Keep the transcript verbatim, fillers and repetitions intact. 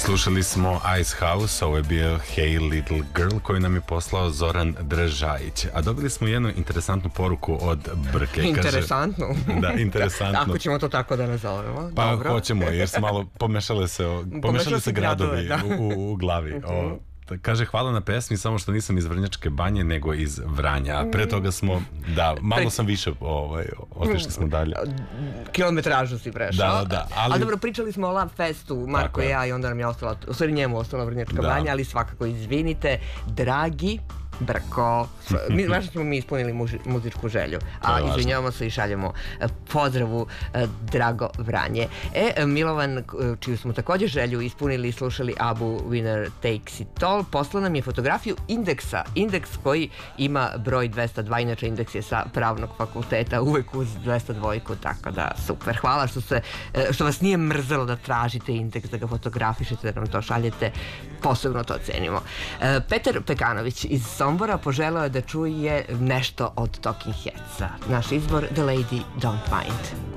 Slušali smo Ice House, ovo je bio Hey Little Girl koji nam je poslao Zoran Držajić. A dobili smo jednu interesantnu poruku od Brke. Interesantnu? Kaže, da, interesantnu. Ako ćemo to tako da nazovemo. Pa dobro. Hoćemo, jer se malo pomešale se, pomešali se gradovi gradove, u, u, u glavi. O, kaže, hvala na pesmi, samo što nisam iz Vrnjačke Banje, nego iz Vranja. A pre toga smo, da, malo Pre... sam više ovaj, otišli smo dalje. Kilometražu si prešao. Da, da, ali... ali dobro, pričali smo o Love Festu, Marko i ja, i onda nam je ostala, u stvari njemu ostala Vrnjačka da. Banja, ali svakako izvinite, dragi Brko, mi, važno smo mi ispunili muži, muzičku želju, a izvinjavamo se i šaljemo pozdravu drago Vranje. E, Milovan, čiju smo također želju ispunili i slušali Abu Winner Takes It All, poslao nam je fotografiju indeksa, indeks koji ima broj dvesta dva, inače indeks je sa pravnog fakulteta, uvek uz dvesta dva, tako da super, hvala što, se, što vas nije mrzelo da tražite indeks, da ga fotografišete, da nam to šaljete, posebno to cenimo. Petar Pekanović iz Sombora poželeo je da čuje nešto od Talking Headsa. Naš izbor The Lady Don't Mind.